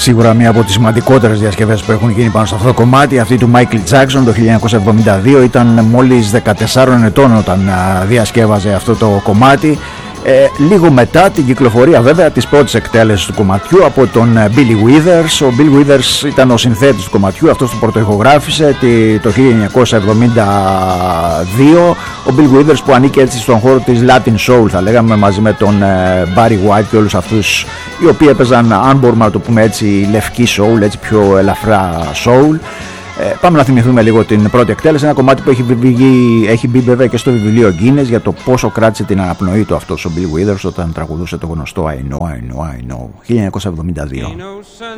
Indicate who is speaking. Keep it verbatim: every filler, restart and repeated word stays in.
Speaker 1: Σίγουρα μία από τις σημαντικότερες διασκευές που έχουν γίνει πάνω σε αυτό το κομμάτι, αυτή του Michael Jackson το χίλια εννιακόσια εβδομήντα δύο. Ήταν μόλις δεκατεσσάρων ετών όταν διασκεύαζε αυτό το κομμάτι. Ε, λίγο μετά την κυκλοφορία βέβαια της πρώτης εκτέλεσης του κομματιού από τον Billy Withers. Ο Bill Withers ήταν ο συνθέτης του κομματιού, αυτός το πρωτοϊχογράφησε το χίλια εννιακόσια εβδομήντα δύο. Ο Bill Withers που ανήκει έτσι στον χώρο της Latin Soul, θα λέγαμε, μαζί με τον Barry White και όλους αυτούς οι οποίοι έπαιζαν, αν μπορούμε να το πούμε έτσι, λευκή soul, έτσι πιο ελαφρά soul. Ε, πάμε να θυμηθούμε λίγο την πρώτη εκτέλεση, ένα κομμάτι που έχει μπει, έχει μπει βέβαια και στο βιβλίο Guinness για το πόσο κράτησε την αναπνοή του αυτός ο Bill Withers όταν τραγουδούσε το γνωστό I know, I know, I know, χίλια εννιακόσια εβδομήντα δύο.